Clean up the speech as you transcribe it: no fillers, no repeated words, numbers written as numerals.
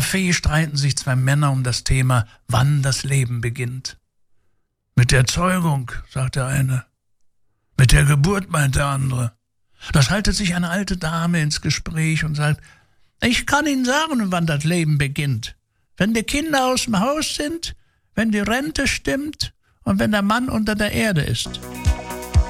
Café streiten sich zwei Männer um das Thema, wann das Leben beginnt. Mit der Zeugung, sagt der eine. Mit der Geburt, meint der andere. Da schaltet sich eine alte Dame ins Gespräch und sagt, ich kann Ihnen sagen, wann das Leben beginnt. Wenn die Kinder aus dem Haus sind, wenn die Rente stimmt und wenn der Mann unter der Erde ist.